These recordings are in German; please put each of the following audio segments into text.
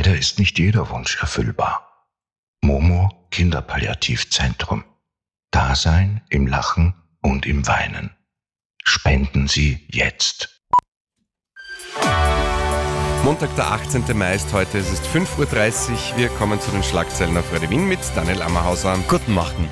Leider ist nicht jeder Wunsch erfüllbar. Momo Kinderpalliativzentrum. Dasein im Lachen und im Weinen. Spenden Sie jetzt. Montag, der 18. Mai ist heute, es ist 5.30 Uhr. Wir kommen zu den Schlagzeilen auf Radio Wien mit Daniel Ammerhauser. Guten Morgen.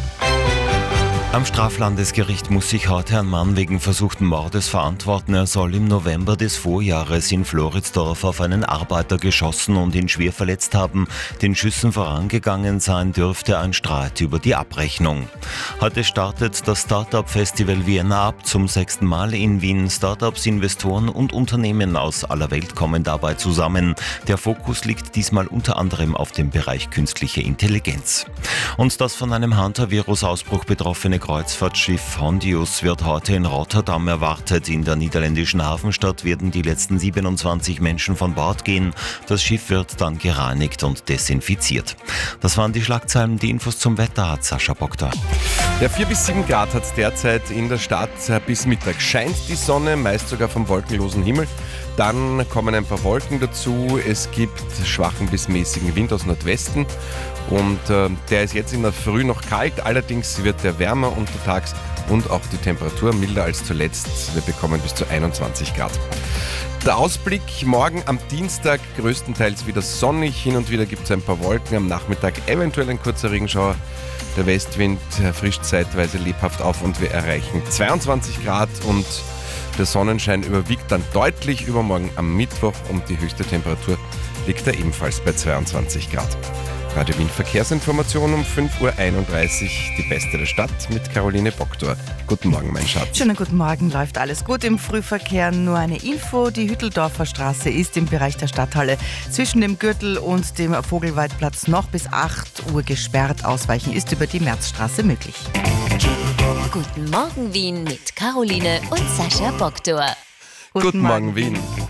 Am Straflandesgericht muss sich heute ein Mann wegen versuchten Mordes verantworten. Er soll im November des Vorjahres in Floridsdorf auf einen Arbeiter geschossen und ihn schwer verletzt haben. Den Schüssen vorangegangen sein dürfte ein Streit über die Abrechnung. Heute startet das Startup-Festival Vienna ab, zum 6. Mal in Wien. Startups, Investoren und Unternehmen aus aller Welt kommen dabei zusammen. Der Fokus liegt diesmal unter anderem auf dem Bereich künstliche Intelligenz. Und das von einem Hantavirus-Ausbruch betroffene Kreuzfahrtschiff Hondius wird heute in Rotterdam erwartet. In der niederländischen Hafenstadt werden die letzten 27 Menschen von Bord gehen. Das Schiff wird dann gereinigt und desinfiziert. Das waren die Schlagzeilen. Die Infos zum Wetter hat Sascha Bogdor. Ja, 4 bis 7 Grad hat es derzeit in der Stadt. Bis Mittag scheint die Sonne, meist sogar vom wolkenlosen Himmel. Dann kommen ein paar Wolken dazu. Es gibt schwachen bis mäßigen Wind aus Nordwesten. Und der ist jetzt in der Früh noch kalt. Allerdings wird der wärmer untertags und auch die Temperatur milder als zuletzt. Wir bekommen bis zu 21 Grad. Der Ausblick morgen am Dienstag größtenteils wieder sonnig. Hin und wieder gibt es ein paar Wolken. Am Nachmittag eventuell ein kurzer Regenschauer. Der Westwind frischt zeitweise lebhaft auf und wir erreichen 22 Grad und der Sonnenschein überwiegt dann deutlich übermorgen am Mittwoch und die höchste Temperatur liegt da ebenfalls bei 22 Grad. Radio Wien Verkehrsinformation um 5.31 Uhr, die beste der Stadt mit Caroline Bogdor. Guten Morgen, mein Schatz. Schönen guten Morgen, läuft alles gut im Frühverkehr. Nur eine Info, die Hütteldorfer Straße ist im Bereich der Stadthalle zwischen dem Gürtel und dem Vogelweidplatz noch bis 8 Uhr gesperrt. Ausweichen ist über die Märzstraße möglich. Guten Morgen Wien mit Caroline und Sascha Bogdor. Guten Morgen, Wien.